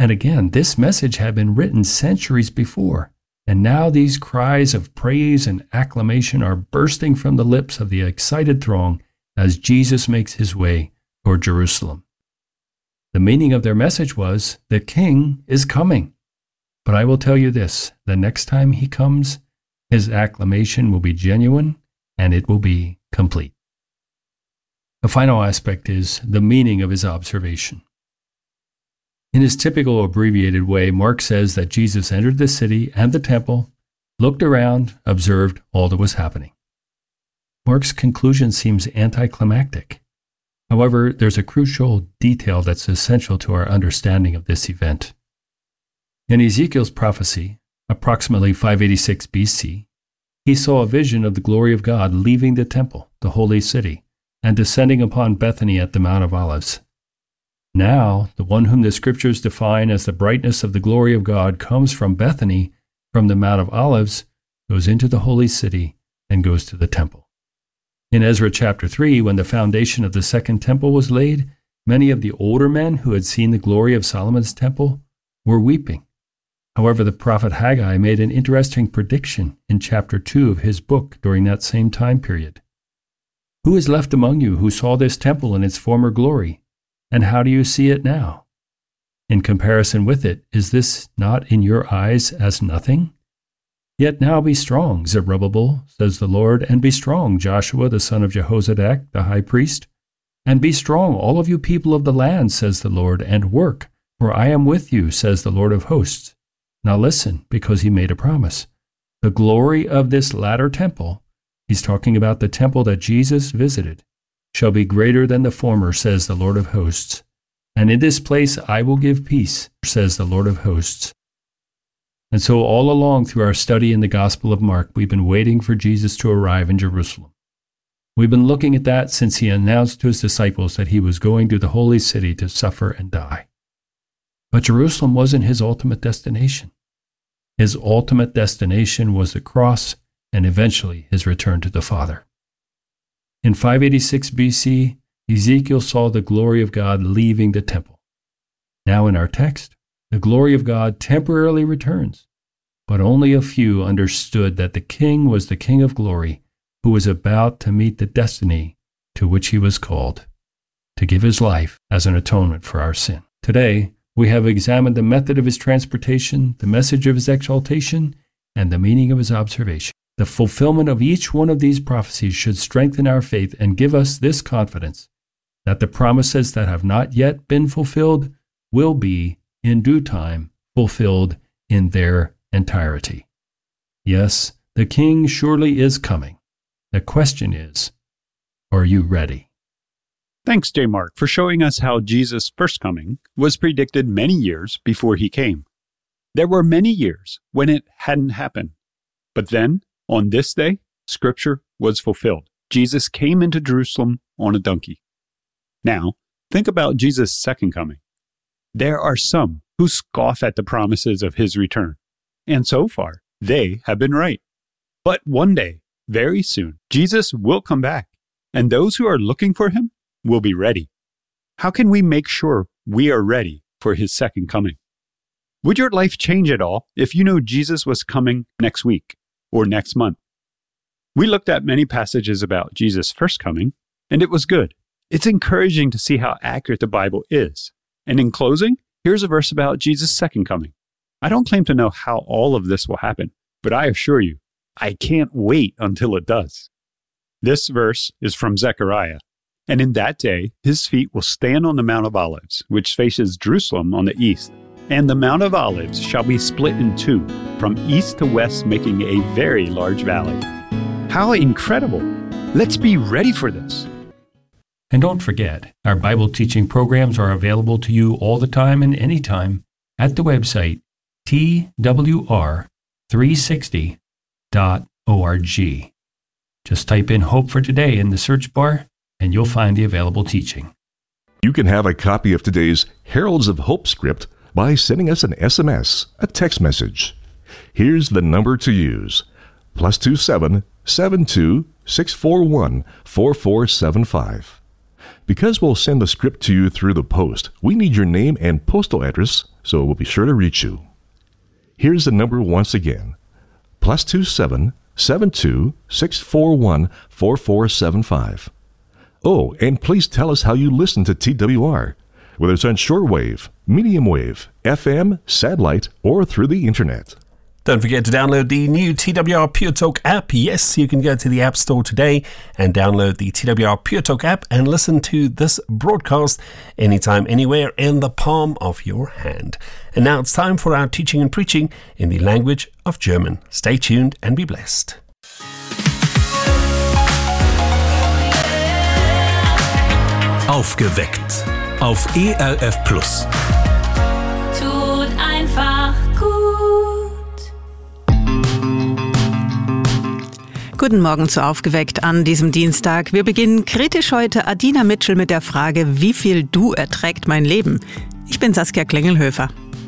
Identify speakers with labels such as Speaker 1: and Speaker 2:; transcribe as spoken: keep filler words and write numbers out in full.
Speaker 1: And again, this message had been written centuries before, and now these cries of praise and acclamation are bursting from the lips of the excited throng as Jesus makes his way toward Jerusalem. The meaning of their message was, the King is coming. But I will tell you this, the next time he comes, his acclamation will be genuine and it will be complete. The final aspect is the meaning of his observation. In his typical abbreviated way, Mark says that Jesus entered the city and the temple, looked around, observed all that was happening. Mark's conclusion seems anticlimactic. However, there's a crucial detail that's essential to our understanding of this event. In Ezekiel's prophecy, approximately five eighty-six B C, he saw a vision of the glory of God leaving the temple, the holy city, and descending upon Bethany at the Mount of Olives. Now, the one whom the Scriptures define as the brightness of the glory of God comes from Bethany, from the Mount of Olives, goes into the holy city, and goes to the temple. In Ezra chapter three, when the foundation of the second temple was laid, many of the older men who had seen the glory of Solomon's temple were weeping. However, the prophet Haggai made an interesting prediction in chapter two of his book during that same time period. Who is left among you who saw this temple in its former glory? And how do you see it now? In comparison with it, is this not in your eyes as nothing? Yet now be strong, Zerubbabel, says the Lord, and be strong, Joshua the son of Jehozadak, the high priest. And be strong, all of you people of the land, says the Lord, and work, for I am with you, says the Lord of hosts. Now listen, because he made a promise. The glory of this latter temple, he's talking about the temple that Jesus visited, shall be greater than the former, says the Lord of hosts. And in this place I will give peace, says the Lord of hosts. And so all along through our study in the Gospel of Mark, we've been waiting for Jesus to arrive in Jerusalem. We've been looking at that since he announced to his disciples that he was going to the holy city to suffer and die. But Jerusalem wasn't his ultimate destination. His ultimate destination was the cross and eventually his return to the Father. In five eighty-six B C, Ezekiel saw the glory of God leaving the temple. Now in our text, the glory of God temporarily returns, but only a few understood that the King was the King of glory who was about to meet the destiny to which he was called, to give his life as an atonement for our sin. Today, we have examined the method of his transportation, the message of his exaltation, and the meaning of his observation. The fulfillment of each one of these prophecies should strengthen our faith and give us this confidence that the promises that have not yet been fulfilled will be, in due time, fulfilled in their entirety. Yes, the King surely is coming. The question is, are you ready?
Speaker 2: Thanks, J. Mark, for showing us how Jesus' first coming was predicted many years before he came. There were many years when it hadn't happened. But then, on this day, Scripture was fulfilled. Jesus came into Jerusalem on a donkey. Now, think about Jesus' second coming. There are some who scoff at the promises of his return, and so far, they have been right. But one day, very soon, Jesus will come back, and those who are looking for him will be ready. How can we make sure we are ready for his second coming? Would your life change at all if you knew Jesus was coming next week or next month? We looked at many passages about Jesus' first coming, and it was good. It's encouraging to see how accurate the Bible is. And in closing, here's a verse about Jesus' second coming. I don't claim to know how all of this will happen, but I assure you, I can't wait until it does. This verse is from Zechariah. And in that day, his feet will stand on the Mount of Olives, which faces Jerusalem on the east. And the Mount of Olives shall be split in two, from east to west, making a very large valley. How incredible! Let's be ready for this.
Speaker 1: And don't forget, our Bible teaching programs are available to you all the time and anytime at the website T W R three sixty dot org. Just type in Hope for Today in the search bar, and you'll find the available teaching.
Speaker 3: You can have a copy of today's Heralds of Hope script by sending us an S M S, a text message. Here's the number to use: plus two seven seven two six four one four four seven five. Because we'll send the script to you through the post, we need your name and postal address, so we'll be sure to reach you. Here's the number once again. Plus two seven seven two six four one four four seven five. Oh, and please tell us how you listen to T W R, whether it's on shortwave, medium wave, F M, satellite, or through the internet.
Speaker 4: Don't forget to download the new T W R Pure Talk app. Yes, you can go to the App Store today and download the T W R Pure Talk app and listen to this broadcast anytime, anywhere in the palm of your hand. And now it's time for our teaching and preaching in the language of German. Stay tuned and be blessed.
Speaker 5: Aufgeweckt auf E R F Plus.
Speaker 6: Tut einfach gut.
Speaker 7: Guten Morgen zu Aufgeweckt an diesem Dienstag. Wir beginnen kritisch heute Adina Mitchell mit der Frage, wie viel Du erträgt mein Leben? Ich bin Saskia Klingelhöfer.